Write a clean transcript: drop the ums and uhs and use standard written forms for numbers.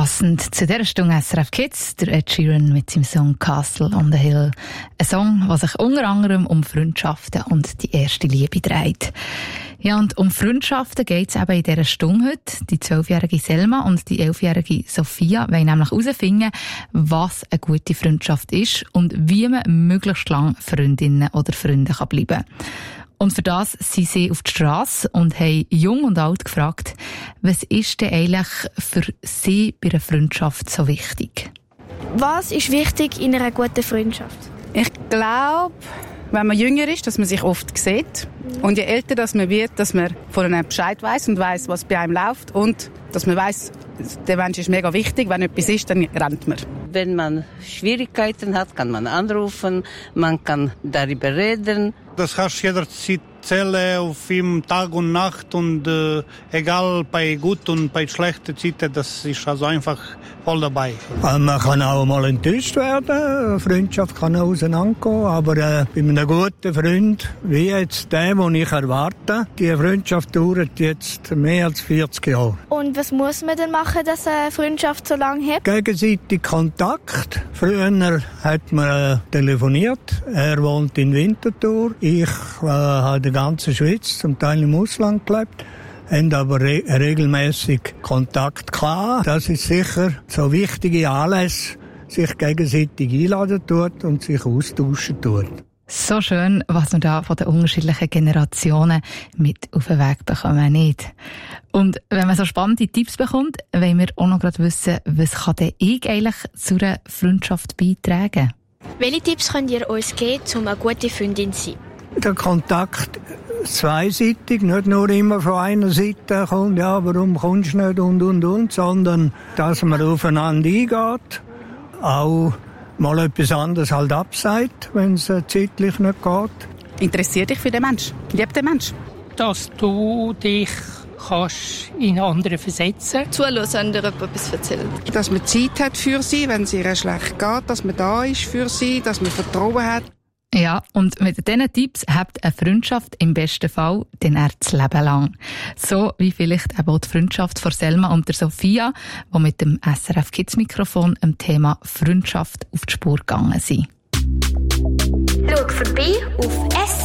Passend zu dieser Stunde SRF Kids, der Ed Sheeran mit seinem Song «Castle on the Hill». Ein Song, der sich unter anderem um Freundschaften und die erste Liebe dreht. Ja, und um Freundschaften geht es eben in dieser Stunde heute. Die 12-jährige Selma und die 11-jährige Sophia wollen nämlich herausfinden, was eine gute Freundschaft ist und wie man möglichst lange Freundinnen oder Freunde bleiben kann. Und für das sind sie auf die Strasse und haben jung und alt gefragt, was ist denn eigentlich für sie bei einer Freundschaft so wichtig? Was ist wichtig in einer guten Freundschaft? Ich glaube, wenn man jünger ist, dass man sich oft sieht. Und je älter dass man wird, dass man von einem Bescheid weiss und weiss, was bei einem läuft. Und dass man weiss, der Mensch ist mega wichtig. Wenn etwas ist, dann rennt man. Wenn man Schwierigkeiten hat, kann man anrufen, man kann darüber reden. Das hast du jederzeit erzählen auf ihm Tag und Nacht und egal bei gut und bei schlechten Zeiten, das ist also einfach voll dabei. Man kann auch mal enttäuscht werden, eine Freundschaft kann auch auseinandergehen, aber bei einem guten Freund, wie jetzt der, den ich erwarte, die Freundschaft dauert jetzt mehr als 40 Jahre. Und was muss man denn machen, dass eine Freundschaft so lange hält? Gegenseitig Kontakt. Früher hat man telefoniert, er wohnt in Winterthur, ich habe die ganze Schweiz, zum Teil im Ausland gelebt, haben aber regelmäßig Kontakt gehabt. Das ist sicher so wichtige Anlässe, sich gegenseitig einladen tut und sich austauschen tut. So schön, was man da von den unterschiedlichen Generationen mit auf den Weg bekommen, nicht? Und wenn man so spannende Tipps bekommt, wollen wir auch noch gerade wissen, was kann denn ich eigentlich zu einer Freundschaft beitragen? Welche Tipps könnt ihr uns geben, um eine gute Freundin zu sein? Der Kontakt zweiseitig, nicht nur immer von einer Seite kommt, ja, warum kommst du nicht und, sondern dass man aufeinander eingeht, auch mal etwas anderes halt absagt, wenn es zeitlich nicht geht. Interessier dich für den Menschen, lieb den Menschen. Dass du dich kannst in andere versetzen. Zuhören, wenn dir jemand etwas erzählt. Dass man Zeit hat für sie, wenn es ihr schlecht geht, dass man da ist für sie, dass man Vertrauen hat. Ja, und mit diesen Tipps habt eine Freundschaft im besten Fall dann das Leben lang. So wie vielleicht eben auch die Freundschaft von Selma und der Sophia, die mit dem SRF Kids Mikrofon am Thema Freundschaft auf die Spur gegangen sind. Schau vorbei auf